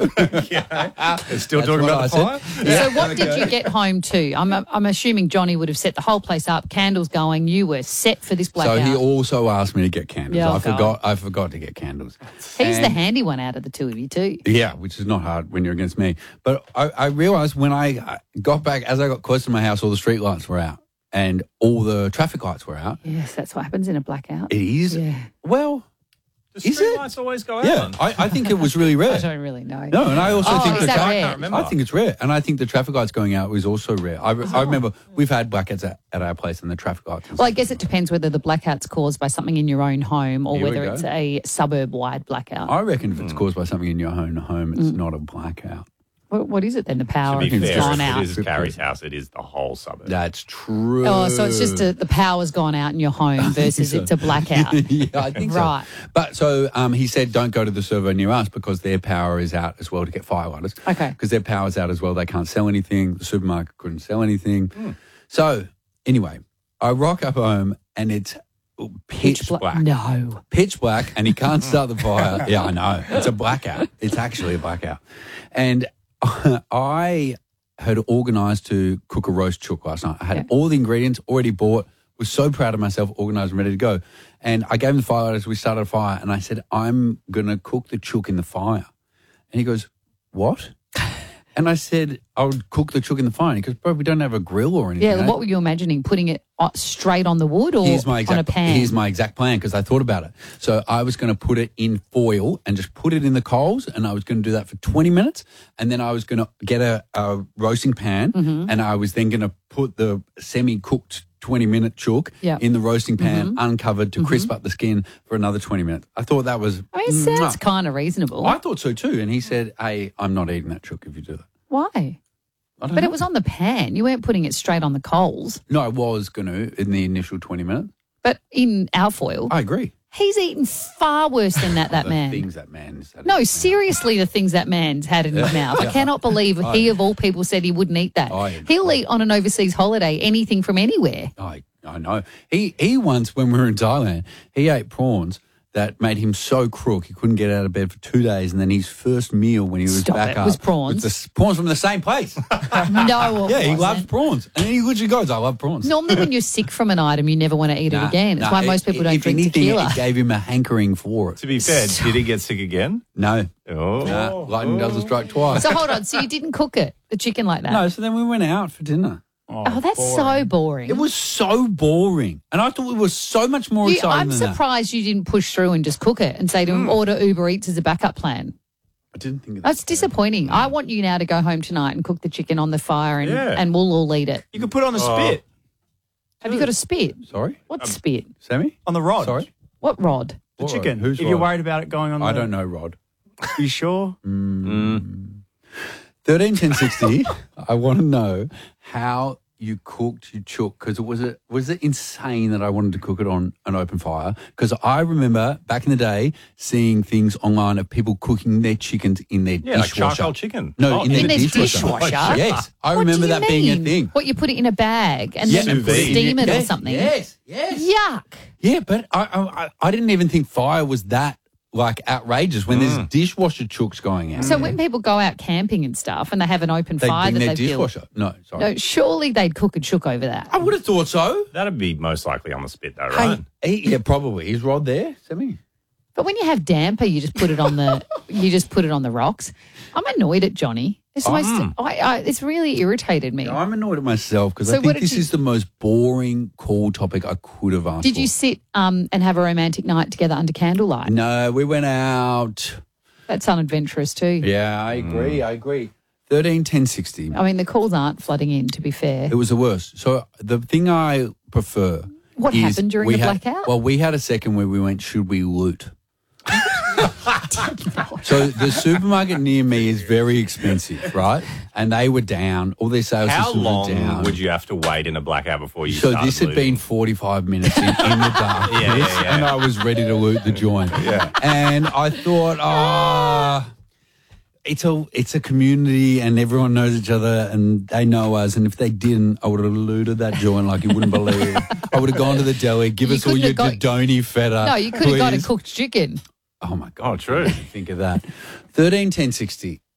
Still talking about the fire? So what did you get home to? I'm assuming Johnny would have set the whole place up, candles going. You were set for this blackout. So he also asked me to get candles. Yeah, I forgot to get candles. He's the handy one out of the two of you too. Yeah, which is not hard when you're against me. But I realised when I got back, as I got close to my house, all the street lights were out and all the traffic lights were out. Yes, that's what happens in a blackout. It is? Yeah. Well, The street lights always go out. yeah, I think it was really rare. I don't really know. No, and I also think is that rare? I can't remember. I think it's rare, and I think the traffic lights going out was also rare. I remember we've had blackouts at our place, and the traffic lights. Well, I guess it depends whether the blackout's caused by something in your own home or Here we whether go. it's a suburb-wide blackout. I reckon if it's caused by something in your own home, it's not a blackout. What is it then? The power To be has fair, gone if out. it is Carrie's house, it is the whole suburb. That's true. Oh, so it's just the power's gone out in your home versus so. it's a blackout. Yeah, I think Right. so. But so he said, don't go to the servo near us because their power is out as well to get firelighters. Okay. Because their power's out as well. They can't sell anything. The supermarket couldn't sell anything. So anyway, I rock up home and it's pitch black. No. Pitch black, and he can't start the fire. Yeah, I know. It's a blackout. It's actually a blackout. And I had organised to cook a roast chook last night. I had all the ingredients already bought, was so proud of myself, organised and ready to go. And I gave him the fire as we started a fire, and I said, I'm going to cook the chook in the fire. And he goes, what? And I said, I would cook the chook in the fire. And he goes, bro, we don't have a grill or anything. Yeah, what were you imagining? Putting it straight on the wood or on a pan? Here's my exact plan because I thought about it. So I was going to put it in foil and just put it in the coals, and I was going to do that for 20 minutes. And then I was going to get a roasting pan, and I was then going to put the semi-cooked 20-minute chook in the roasting pan, uncovered to crisp up the skin for another 20 minutes. I thought that was... I mean, it sounds kind of reasonable. I thought so too. And he said, hey, I'm not eating that chook if you do that. Why? But But it was on the pan. You weren't putting it straight on the coals. No, I was going to in the initial 20 minutes. But in alfoil, I agree. he's eaten far worse than that The man. things that man said. No, seriously, the things that man's had in his mouth. I cannot believe he, of all people, said he wouldn't eat that. He'll eat on an overseas holiday anything from anywhere. I know. He once, when we were in Thailand, he ate prawns that made him so crook he couldn't get out of bed for 2 days, and then his first meal when he was back up was prawns. was the prawns from the same place. No, Yeah, he loves prawns. And then he literally goes, I love prawns. Normally when you're sick from an item, you never want to eat it again. That's why most people don't if drink anything, tequila. It gave him a hankering for it. To be fair, did he get sick again? No. Oh. Lightning doesn't strike twice. So hold on. So you didn't cook it, the chicken like that? No, so then we went out for dinner. Oh, that's so boring. It was so boring. And I thought it was so much more exciting I'm than that. surprised you didn't push through and just cook it and say to him, order Uber Eats as a backup plan. I didn't think of that. That's disappointing. I want you now to go home tonight and cook the chicken on the fire and we'll all eat it. You could put it on the spit. Have you got a spit? Sorry? What spit? Sammy? On the rod. Sorry? What rod? The What chicken. rod? Whose if you're rod? worried about it going on I don't know, Rod. Are you sure? 131060, I want to know how you cooked your chook, because was it insane that I wanted to cook it on an open fire? Because I remember back in the day seeing things online of people cooking their chickens in their Yeah, like dishwasher. charcoal chicken. No, in In their their dishwasher. dishwasher? Yes, I What remember do you that being a mean? thing. What, you put it in a bag and Yeah, then sous vide. steam it or Yes, something? Yes. Yuck. Yeah, but I didn't even think fire was that like outrageous when there's dishwasher chooks going out. So when people go out camping and stuff and they have an open They fire bring that their they built, dishwasher. No, sorry. no, surely they'd cook a chook over that. I would have thought so. That'd be most likely on the spit, though, right? Yeah, probably. Is Rod there? Sammy? But when you have damper, you just put it on the rocks. I'm annoyed at Johnny. It's it's really irritated me. I'm annoyed at myself because So I what think did this you- is the most boring call topic I could have asked Did for. you sit and have a romantic night together under candlelight? No, we went out. That's unadventurous too. Yeah, I agree. 131060. I mean, the calls aren't flooding in, to be fair. It was the worst. So the thing I prefer What is happened during the blackout? Well, we had a second where we went, should we loot? So the supermarket near me is very expensive, right? And they were down. All their sales How systems long were down. would you have to wait in a blackout before you So started this had looting? been 45 minutes in the dark, Yeah. and I was ready to loot the joint. Yeah. And I thought, it's a community, and everyone knows each other, and they know us. And if they didn't, I would have looted that joint like you wouldn't believe. I would have gone to the deli, give You us all your couldn't have Dodoni feta. No, you could have got a please. cooked chicken. Oh my God! Oh, true. Think of that. 131060.